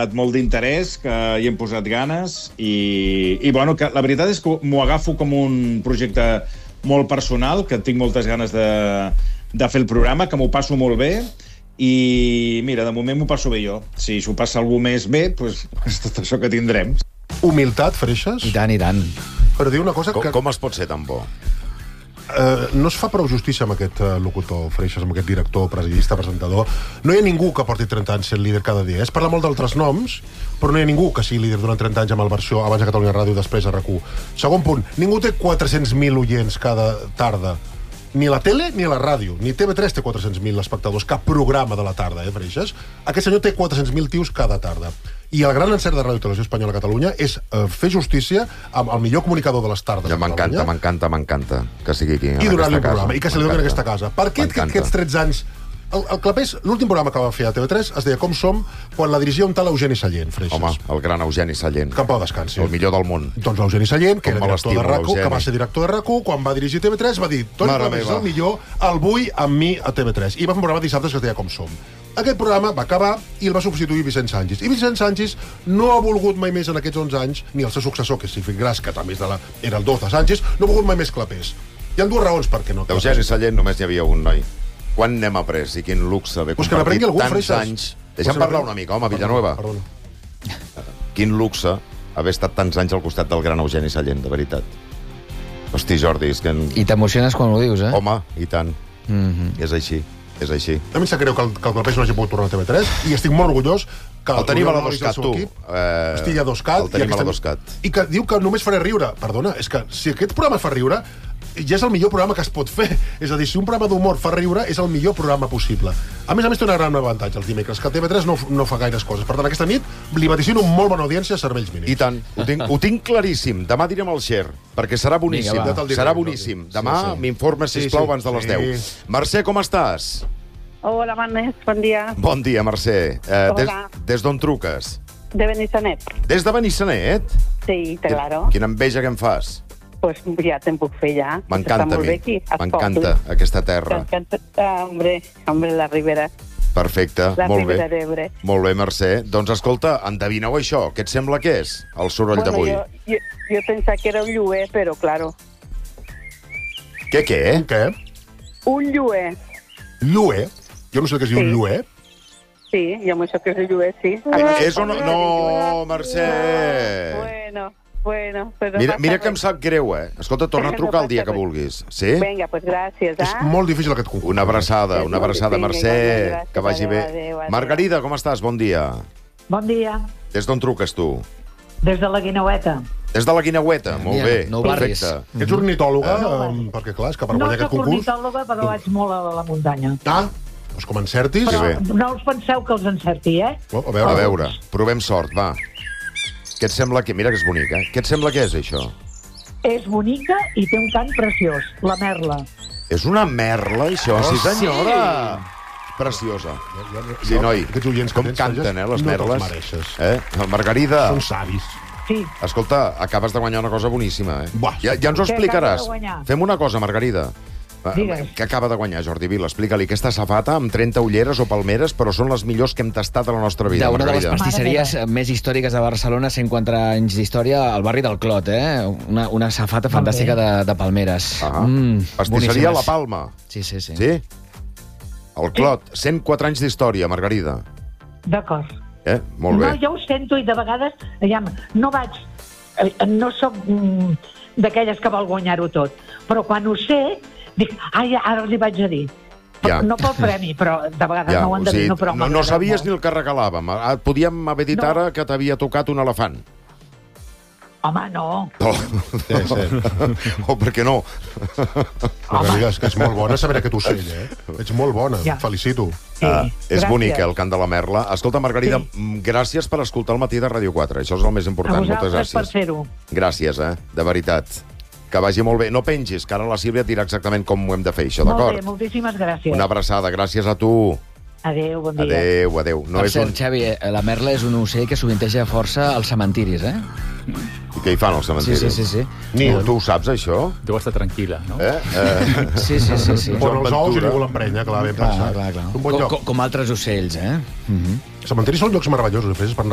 despertat molt d'interès, que hi hem posat ganes i bueno, que la veritat és que m'ho agafo com un projecte molt personal, que tinc moltes ganes de fer el programa, que m'ho passo molt bé i mira, de moment m'ho passo bé jo. Si s'ho passa algú més bé, doncs és tot això que tindrem. Humilitat, Freixas? I tant, i tant. Però diu una cosa que... Com es pot ser tan bo? No es fa prou justícia amb aquest locutor, Freixas, amb aquest director, presidista, presentador. No hi ha ningú que porti 30 anys sent líder cada dia. Es parla molt d'altres noms, però no hi ha ningú que sigui líder durant 30 anys amb el versió abans a Catalunya Ràdio i després a RAC1. Segon punt, ningú té 400.000 oients cada tarda. Ni la tele ni la ràdio. Ni TV3 té 400.000 espectadors. Cap programa de la tarda, Freixas? Aquest senyor té 400.000 tios cada tarda. I el gran encert de Ràdio i Televisió Espanyola a Catalunya és fer justícia amb el millor comunicador de les tardes ja a Catalunya. m'encanta que sigui aquí, I donar-li un programa, i que se li doni en aquesta casa. Per què aquests 13 anys... El Clapés, l'últim programa que va fer a TV3 es deia Com som, quan la dirigia un tal Eugeni Sallent, Freixas. Home, el gran Eugeni Sallent. Que en pau descansi. El millor del món. Doncs l'Eugeni Sallent, que era director de RAC1, que va ser director de RAC1, quan va dirigir TV3, va dir Toni Clapés és el millor, el vull amb mi a TV3. I va fer un programa dissabtes que es deia Com som. Aquest programa va acabar i el va substituir Vicent Sanchis. I Vicent Sanchis no ha volgut mai més en aquests 11 anys, ni el seu successor, que és Cífic Gras, que també era el 2 de Sanchis, no ha volgut mai més Clapés. Hi ha dues raons per què no. D'Eugeni Sallent només n'hi havia un, noi. Quan n'hem après? I quin luxe haver compartit tants anys... Deixa'm parlar una mica, home, Villanueva. Quin luxe haver estat tants anys al costat del gran Eugeni Sallent, de veritat. Hosti, Jordi, és que... I t'emociones quan ho dius, eh? Home, i tant. És així. És així. A mi em sap greu que el Clapés no hagi pogut tornar a TV3 i estic molt orgullós que el tenim a la 2CAT, tu. Estigui a 2CAT. El tenim a la 2CAT. I que diu que només faré riure. Perdona, és que si aquest programa fa riure, ja és el millor programa que es pot fer. És a dir, si un programa d'humor fa riure, és el millor programa possible. A més, té una gran avantatge els dimecres, que TV3 no fa gaires coses. Per tant, aquesta nit li vaticino molt bona audiència a Cervells Mínims. I tant. Ho tinc claríssim. Demà direm el share, perquè serà boníssim. Serà boníssim. Demà m'informes, sisplau, abans de les 10. Mercè, com estàs? Hola, Manés, bon dia. Bon dia, Mercè. Hola. Des d'on truques? De Benissanet. Des de Benissanet? Sí, claro. Quina enveja que em fas. Pues ja te'n puc fer, ja. M'encanta a mi. M'encanta aquesta terra. Hombre, la Ribera. Perfecte, molt bé. La Ribera d'Ebre. Molt bé, Mercè. Doncs escolta, endevineu això. Què et sembla que és, el soroll d'avui? Jo pensava que era un lluer, però, claro. Què? Un què? Un lluer. Lluer? Jo no sé què és un lluer. Sí, jo m'ho sé que és un lluer, sí. És un... No, Mercè! Bueno, però mira que em sap greu, eh? Escolta, torna a trucar el dia que vulguis. Sí? Vinga, pues gràcies, És molt difícil aquest concurs. Una abraçada, Mercè. Que vagi bé. Margarida, com estàs? Bon dia. Bon dia. Des d'on truques, tu? Des de la Guineueta. Des de la Guineueta, molt bé. Perfecte. Ets ornitòloga? Perquè, clar, és que per guanyar aquest concurs... No soc ornitòloga, però vaig molt a la muntanya. Doncs com encertis... Però no us penseu que els encerti, eh? A veure, provem sort, va. Què et sembla que... Mira que és bonic, eh? Què et sembla que és, això? És bonica i té un cant preciós, la merla. És una merla, això? Sí, senyora! Preciosa. Sí, noi, com canten, les merles. Margarida. Són savis. Sí. Escolta, acabes de guanyar una cosa boníssima, eh? Ja ens ho explicaràs. Fem una cosa, Margarida. Que acaba de guanyar, Jordi Vila? Explica-li aquesta safata amb 30 ulleres o palmeres, però són les millors que hem tastat a la nostra vida, Una de les Margarida. pastisseries més històriques de Barcelona, 140 anys d'història, al barri del Clot, eh? Una safata fantàstica de palmeres. Pastisseria La Palma. Sí. Sí? El Clot, 104 anys d'història, Margarida. D'acord. Molt bé. No, jo ho sento i de vegades, no soc d'aquelles que vol guanyar-ho tot, però quan ho sé, dic, ara els hi vaig a dir. No pel premi, però de vegades no ho endevino. No sabies ni el que regalàvem. Podíem haver dit ara que t'havia tocat un elefant. Home, no. Per què no? És que és molt bona saber aquest ocell, eh? Ets molt bona, et felicito. És bonic, el cant de la merla. Escolta, Margarida, gràcies per escoltar el matí de Ràdio 4. Això és el més important. Moltes gràcies. A vosaltres per fer-ho. Gràcies, de veritat. Que vagi molt bé. No pengis, que ara la Sílvia et dirà exactament com ho hem de fer, això, d'acord? Molt bé, moltíssimes gràcies. Una abraçada, gràcies a tu. Adéu, bon dia. Adéu. Per cert, Xavi, la merla és un ocell que sovinteja força als cementiris, eh? I què hi fan als cementiris? Sí. Tu ho saps, això? Deu estar tranquil·la, no? Sí. Ponen els ous i ningú l'emprenya, clar, ben pensat. Com altres ocells, eh? Els cementiris són llocs meravellosos, per